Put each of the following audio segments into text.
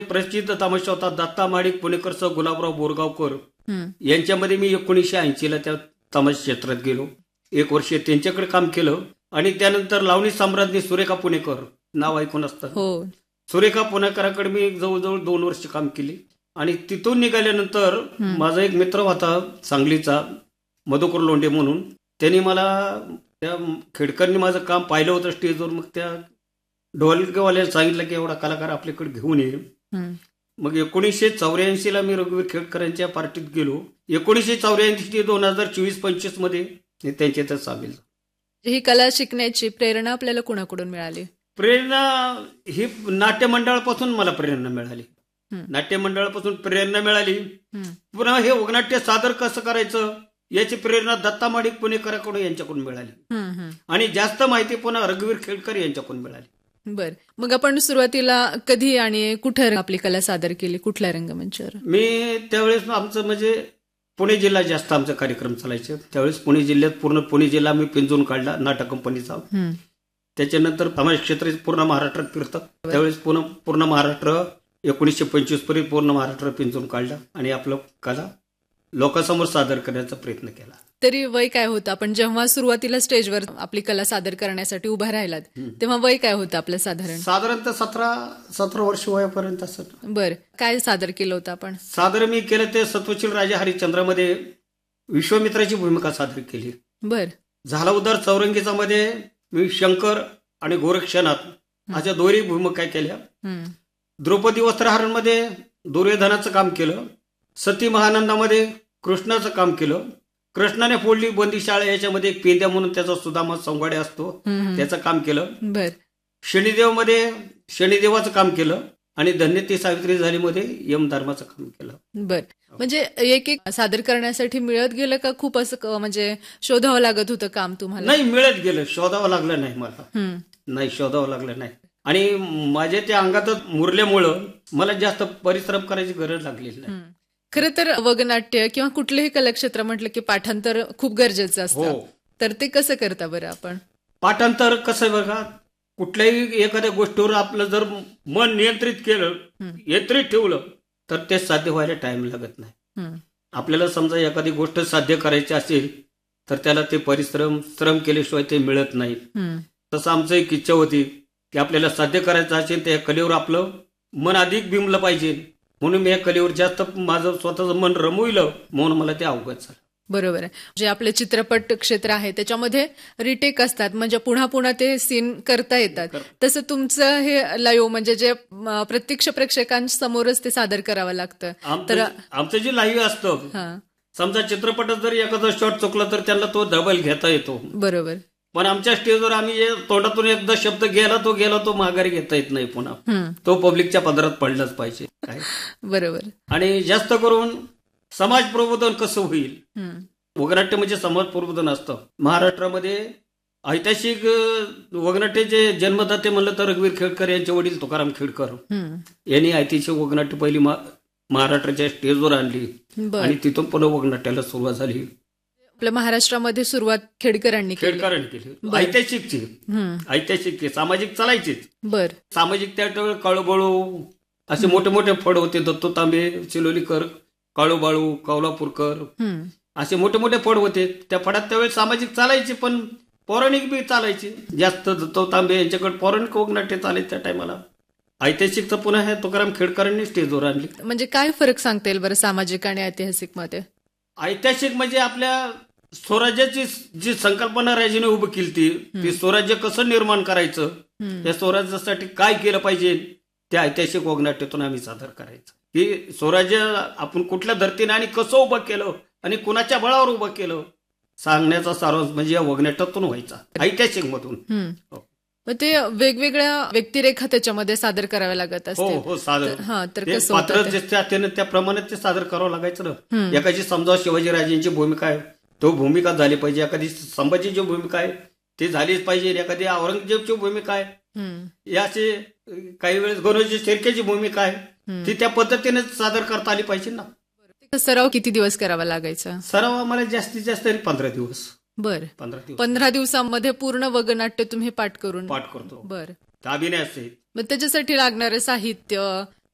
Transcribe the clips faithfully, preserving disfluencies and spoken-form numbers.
प्रसिद्ध तमाशा होता दत्ता माडिक पुणेकरचा गुलाबराव बोरगावकर हम्म. यांच्यामध्ये मी एकोणीसशे ऐंशीला त्या तमाशा क्षेत्रात गेलो. एक वर्ष त्यांच्याकडे काम केलं आणि त्यानंतर लावणी सम्राज्ञी सुरेखा पुणेकर नाव ऐकून असतं. हो. सुरेखा पुणेकरांकडे मी जवळजवळ दोन वर्ष काम केली आणि तिथून निघाल्यानंतर माझा एक मित्र होता सांगलीचा मधुकर लोंढे म्हणून, त्यांनी मला त्या खेडकरांनी माझं काम पाहिलं होतं स्टेजवर. मग त्या ढोलकेवाल्याला सांगितलं की एवढा कलाकार आपल्याकडे घेऊन ये. हम्म. मग एकोणीसशे चौऱ्याऐंशी ला मी रघुवीर खेडकरांच्या पार्टीत गेलो. एकोणीसशे चौऱ्याऐंशी ते दोन हजार चोवीस पंचवीस मध्ये मी त्यांच्यातच सामील. ही कला शिकण्याची प्रेरणा आपल्याला कुणाकडून मिळाली? प्रेरणा ही नाट्य मंडळापासून मला प्रेरणा मिळाली. हम्म. नाट्य मंडळापासून प्रेरणा मिळाली. हम्म. पुन्हा हे वगनाट्य सादर कसं करायचं याची प्रेरणा दत्ता माडिक पुणेकरांकडून यांच्याकडून मिळाली हम्म. हम्म. आणि जास्त माहिती पुन्हा रघुवीर खेडकर यांच्याकडून मिळाली. बर, मग आपण सुरुवातीला कधी आणि कुठे आपली कला सादर केली, कुठल्या रंगमंचावर? मी त्यावेळेस आमचं म्हणजे पुणे जिल्हा जास्त आमचे कार्यक्रम चालायचे. त्यावेळेस पुणे जिल्ह्यात पूर्ण पुणे जिल्हा मी पिंजून काढला नाटक कंपनीचा. हम्म. त्याच्यानंतर तमाशा क्षेत्र पूर्ण महाराष्ट्रात फिरतं. त्यावेळेस पूर्ण पूर्ण महाराष्ट्र एकोणीसशे पंचवीस पर्यंत पूर्ण महाराष्ट्र पिंजून काढला आणि आपलं कला लोकांसमोर सादर करण्याचा प्रयत्न केला. तरी वय काय होतं आपण जेव्हा सुरुवातीला स्टेजवर आपली कला सादर करण्यासाठी उभा राहिलात तेव्हा वय काय होतं आपलं साधारण? साधारणतः सतरा सतरा वर्ष वयापर्यंत असत. बर, काय सादर केलं होतं आपण? सादर मी केलं ते सत्वशील राजा हरिश्चंद्रामध्ये विश्वामित्राची भूमिका सादर केली. बर. झाला उद्धार चौरंगीचा मध्ये मी शंकर आणि गोरक्षनाथ अशा दोन्ही भूमिका केल्या. हम्म. द्रौपदी वस्त्रहरणमध्ये दुर्योधनाचं काम केलं. सती महानंदामध्ये कृष्णाचं काम केलं. कृष्णाने फोडली बंदीशाळा याच्यामध्ये एक पेंद्या म्हणून त्याचा सुदामा संवाडे असतो हम्म. त्याचं काम केलं. बर. शनिदेव मध्ये शनिदेवाचं काम केलं आणि धन्यती सावित्री झाली मध्ये यमधर्माचं काम केलं. बर, म्हणजे एक एक सादर करण्यासाठी मिळत गेलं का खूप असं क- म्हणजे शोधावं लागत होतं काम तुम्हाला? नाही, मिळत गेलं. शोधावं लागलं नाही मला. हम्म. नाही, शोधावं लागलं नाही. आणि माझ्या त्या अंगातच मुरल्यामुळं मला जास्त परिश्रम करायची गरज लागलेली नाही. हम्म. खरं तर वगनाट्य किंवा कुठलेही कलाक्षेत्र म्हटलं की पाठांतर खूप गरजेचं असतं. हो. तर ते कसं करता बरं आपण? पाठांतर कसं आहे बघा, कुठल्याही एखाद्या गोष्टीवर आपलं जर मन नियंत्रित केलं, नियंत्रित ठेवलं तर ते साध्य व्हायला टाइम लागत नाही. हम्म. आपल्याला समजा एखादी गोष्ट साध्य करायची असेल तर त्याला ते परिश्रम श्रम केल्याशिवाय ते मिळत नाही. हम्म. तसं आमचं एक इच्छा होती की आपल्याला साध्य करायचं असेल तर या कलेवर आपलं मन अधिक बिंबलं पाहिजे, म्हणून मी या कलेवर जास्त माझं स्वतःचं मन रमविलं, म्हणून मला ते अवगत झालं. बरोबर आहे. जे आपलं चित्रपट क्षेत्र आहे त्याच्यामध्ये रिटेक असतात, म्हणजे पुन्हा पुन्हा ते सीन करता येतात. तसं तुमचं हे लाईव्ह म्हणजे जे अं, प्रत्यक्ष प्रेक्षकांसमोरच ते सादर करावं लागतं. तर आमचं आमचं जे लाईव्ह असतं, हा, समजा चित्रपटात जर एखादा शॉट चुकला तर त्यांना तो डबल घेता येतो. बरोबर. पण आमच्या स्टेजवर आम्ही जे तोंडातून एकदा शब्द गेला तो गेला तो माघारी घेता येत नाही पुन्हा. हम्म. तो पब्लिकच्या पदरात पडलाच पाहिजे. काय बरोबर. आणि जास्त करून समाज प्रबोधन कसं होईल, हम्म. वगनाट्य म्हणजे समाज प्रबोधन असतं. महाराष्ट्रामध्ये ऐतिहासिक अं, वगनाट्याचे जन्मदाते म्हणलं तर रघुवीर खेडकर यांचे वडील तुकाराम खेडकर हम्म. यांनी ऐतिहासिक वगनाट्य पहिली मा- महाराष्ट्राच्या स्टेजवर आणली बर. आणि तिथून पुन्हा वगनाट्याला सुरुवात झाली. आपल्या महाराष्ट्रामध्ये सुरुवात खेडकरांनी केली. खेडकरांनी केली. बरं. ऐतिहासिकची हम्म. ऐतिहासिक सामाजिक चालायचीच. बर. सामाजिक त्यावेळेस काळूबाळू असे मोठे मोठे फड होते. दत्तो तांबे, चिलोलीकर, काळूबाळू, कौलापूरकर हम्म. असे मोठे मोठे फड होते. त्या फडात त्यावेळेस सामाजिक चालायची पण पौराणिक बी चालायची. जास्त दत्तो तांबे यांच्याकडे पौराणिक वगनाट्य चालायचे त्या टायमाला. ऐतिहासिक तर पुन्हा हे तुकाराम खेडकरांनी स्टेजवर आणली. म्हणजे काय फरक सांगता येईल बरं सामाजिक आणि ऐतिहासिक मध्ये? ऐतिहासिक म्हणजे आपल्या स्वराज्याची जी संकल्पना राजाने उभी केली ती ती स्वराज्य कसं निर्माण करायचं, त्या स्वराज्यासाठी काय केलं पाहिजे, त्या ऐतिहासिक वगनाट्यातून आम्ही सादर करायचं. की स्वराज्य आपण कुठल्या धर्तीने आणि कसं उभं केलं आणि कुणाच्या बळावर उभं केलं सांगण्याचा सारांश म्हणजे या वगनाट्यातून व्हायचा, ऐतिहासिक मधून. हम्म. मग ते वेगवेगळ्या व्यक्तिरेखा त्याच्यामध्ये सादर कराव्या लागत हो असतील. हो सादर. हा, तर ते कसं पात्र होतं ते? जे त्याने त्याप्रमाणे ते सादर करावं लागायचं ना. हम्म. एखादी समजा शिवाजीराजेंची भूमिका आहे तो भूमिका झाली पाहिजे, एखादी संभाजीची भूमिका आहे ती झालीच पाहिजे, एखादी औरंगजेबची भूमिका आहे, हम्म. याची काही वेळेस गणोजी शेरकेची भूमिका आहे हम्म. ती त्या पद्धतीने सादर करता आली पाहिजे ना. ते सराव किती दिवस करावा लागायचा? सराव आम्हाला जास्तीत जास्त तरी पंधरा दिवस बर. पंधरा दिवस पंधरा दिवसामध्ये पूर्ण वगनाट्य तुम्ही पाठ करून? पाठ करतो. बर. अभिनय असते. मग त्याच्यासाठी लागणारं साहित्य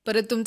परत तुमचं